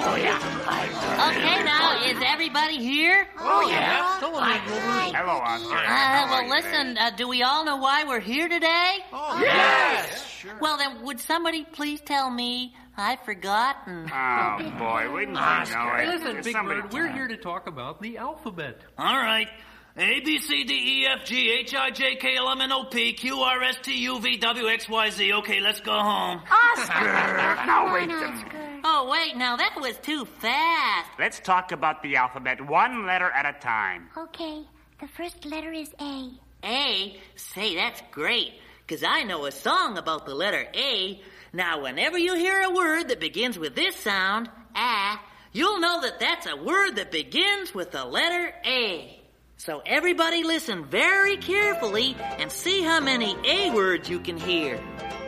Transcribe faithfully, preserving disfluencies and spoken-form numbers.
Oh, yeah. Okay, now, is everybody here? Oh, yeah. Hello, Oscar. Uh, well, listen, uh, do we all know why we're here today? Oh, yes. Sure. Well, then, would somebody please tell me? I've forgotten. Oh, boy, wouldn't you know it? Listen, Big Somebody Bird, we're tell- here to talk about the alphabet. All right. A, B, C, D, E, F, G, H, I, J, K, L, M, N, O, P, Q, R, S, T, U, V, W, X, Y, Z. Okay, let's go home. Oscar. No, wait a minute. Oscar. Oh, wait, now that was too fast. Let's talk about the alphabet one letter at a time. Okay, the first letter is A. A? Say, that's great, because I know a song about the letter A. Now, whenever you hear a word that begins with this sound, ah, you'll know that that's a word that begins with the letter A. So everybody listen very carefully and see how many A words you can hear.